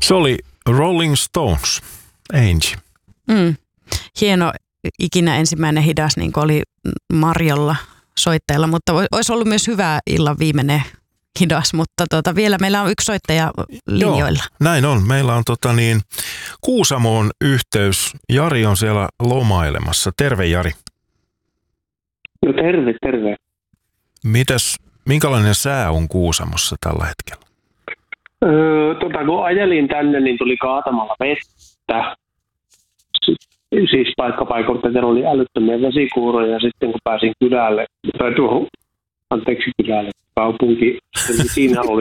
Se oli Rolling Stones, Angie. Hieno ikinä ensimmäinen hidas, niin kuin oli Marjolla soittajalla, mutta olisi ollut myös hyvä illan viimeinen hidas, mutta vielä meillä on yksi soittaja linjoilla. Joo, näin on. Meillä on Kuusamoon yhteys. Jari on siellä lomailemassa. Terve, Jari. No terve. Minkälainen sää on Kuusamossa tällä hetkellä? Kun ajelin tänne, niin tuli kaatamalla vettä. Siis paikkapaikoilta oli älyttömiä vesikuuroja, ja sitten kun pääsin kylälle, kaupunki, niin siinä oli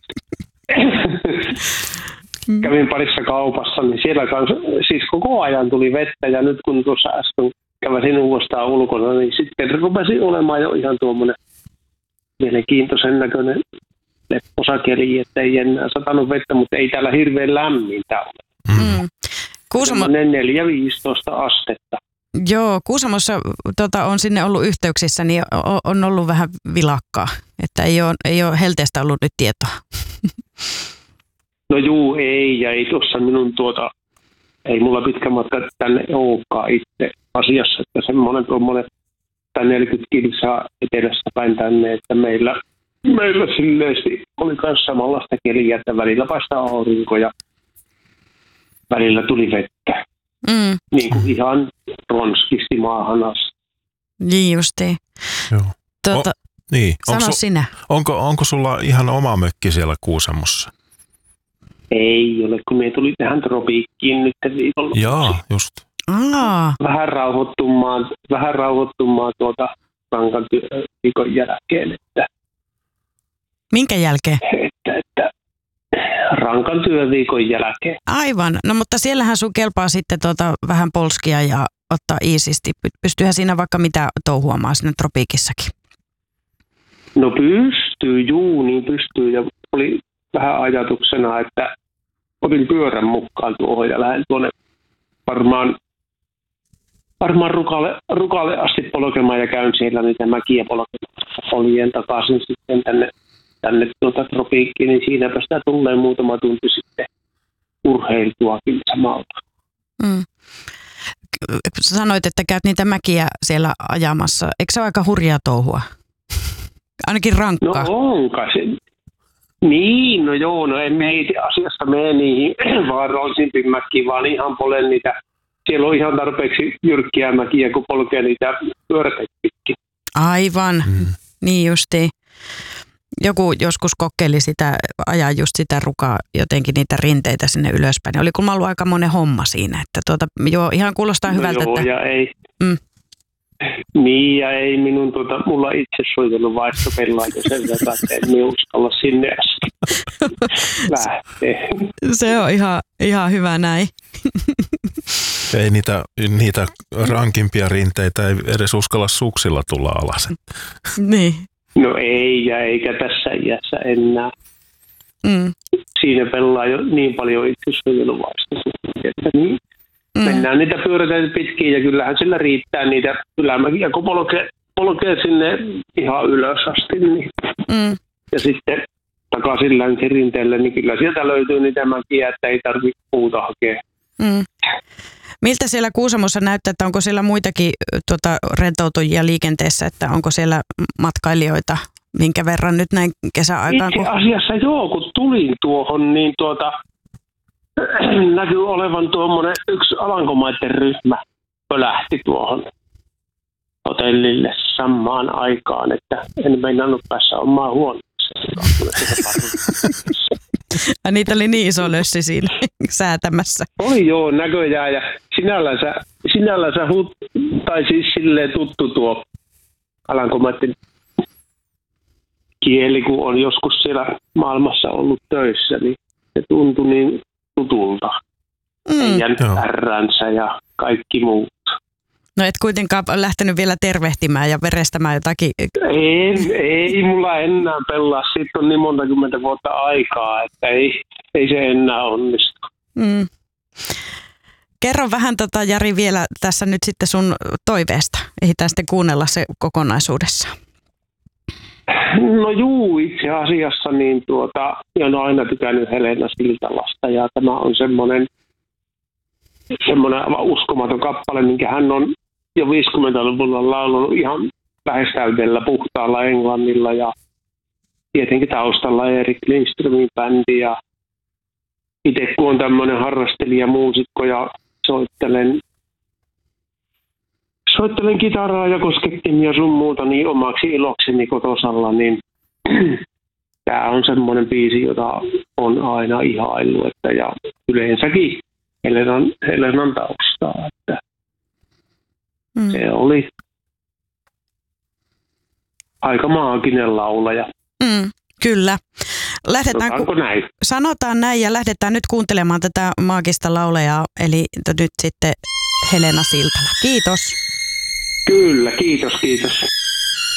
kävin parissa kaupassa, niin siellä siis koko ajan tuli vettä, ja nyt kun tuossa äsken käväsin uudestaan ulkona, niin sitten rupesi olemaan jo ihan tuommoinen mielenkiintoisen näköinen lepposakeli, että ei enää satanut vettä, mutta ei täällä hirveän lämmintä ole. Kuusamo... 4-15 astetta. Joo, Kuusamossa on sinne ollut yhteyksissä, niin on ollut vähän vilakkaa, että ei ole helteestä ollut nyt tietoa. No juu, ei, ja ei tuossa minun ei mulla pitkä matka tänne olekaan itse asiassa, että semmoinen tuommoinen 40 kilsaa etelästä päin tänne, että meillä silleesti oli myös samanlaista keliä, että välillä paistaa aurinko ja välillä tuli vettä. Niin kuin ihan ronskisti maahan asti. Niin justiin. Joo. Niin. Sano sinä. Onko sulla ihan oma mökki siellä Kuusamossa? Ei ole, kun me tuli tähän tropiikkiin nyt viikolla. Jaa, just. Vähän rauhoittumaan rankan viikon jälkeen. Että, minkä jälkeen? Että rankan työviikon jälkeen. Aivan. No mutta siellähän sun kelpaa sitten vähän polskia ja ottaa iisisti. Pystyyhän siinä vaikka mitä touhuamaan sinne tropiikissakin? No pystyy, niin pystyy. Ja oli vähän ajatuksena, että otin pyörän mukaan tuohon ja lähden tuonne varmaan rukalle asti polkemaan ja käyn siellä niitä mäkiä polkemaan. Poljen takaisin sitten tänne tropiikkiin, niin siinäpä sitä tulee muutama tunti sitten urheiltuakin samalla. Sanoit, että käyt niitä mäkiä siellä ajamassa. Eikö se ole aika hurjaa touhua? Ainakin rankkaa. No onka se. Niin, no joo, no emme itse asiassa mene niihin vaarallisimpiin mäkiin, vaan ihan polen niitä. Siellä on ihan tarpeeksi jyrkkiä mäkiä, kun polkee niitä pyöräteitä pitkin. Aivan, niin justiin. Joku joskus kokeili ajaa just sitä rukaa, jotenkin niitä rinteitä sinne ylöspäin. Oli kun ollut aika monen homma siinä, että joo, ihan kuulostaa hyvältä. Joo, että... ja ei. Niin, ja ei minun mulla itse soitellut vaihtopelaaja sen verran, että en uskalla sinne asti lähteä. Se on ihan hyvä näin. Ei niitä rankimpia rinteitä ei edes uskalla suksilla tulla alas. Niin. No ei, ja eikä tässä iässä enää. Siinä pelaa jo niin paljon itse suojeluvaista, että niin. Mennään niitä pyöräteitä pitkin ja kyllähän sillä riittää niitä ylämäkiä, kun polkee sinne ihan ylös asti. Niin. Ja sitten takaisin länsirinteelle, niin kyllä sieltä löytyy niitä mäkiä, että ei tarvitse puuta hakea. Miltä siellä Kuusamossa näyttää, että onko siellä muitakin rentoutujia liikenteessä, että onko siellä matkailijoita, minkä verran nyt näin kesäaikaan? Itse asiassa joo, kun tulin tuohon, niin näkyy olevan tuommoinen yksi Alankomaiden ryhmä pölähti tuohon hotellille samaan aikaan, että en meinannut päässä omaa huoneeseen. Niitä oli niin iso lössi siinä säätämässä. Oli joo, näköjään ja sinällänsä tai siis silleen tuttu tuo Alankomaiden kieli, kun on joskus siellä maailmassa ollut töissä, niin se tuntui niin tutulta. Heidän ärränsä ja kaikki muut. No et kuitenkaan lähtenyt vielä tervehtimään ja verestämään jotakin? Ei mulla enää pelaa. Siitä on niin monta kymmentä vuotta aikaa, että ei se enää onnistu. Kerro vähän Jari vielä tässä nyt sitten sun toiveesta. Ehditään sitten kuunnella se kokonaisuudessaan. No juu, itse asiassa niin olen aina tykännyt Helena Siltalasta ja tämä on semmoinen aivan uskomaton kappale, minkä hän on jo 50-luvulla laulunut ihan lähes täydellä puhtaalla englannilla ja tietenkin taustalla Erik Lindströmin bändi ja itse kun on tämmöinen harrastelija, muusikko ja soittelen kitaraa ja koskettimia sun muuta niin omaksi ilokseni kotosalla, niin tämä on semmoinen biisi, jota on aina ihaillut, ja yleensäkin Helenan taustaa, että se oli aika maaginen laulaja. Kyllä. Näin? Sanotaan näin ja lähdetään nyt kuuntelemaan tätä maagista laulajaa, eli nyt sitten Helena Siltala. Kiitos. Kyllä, kiitos.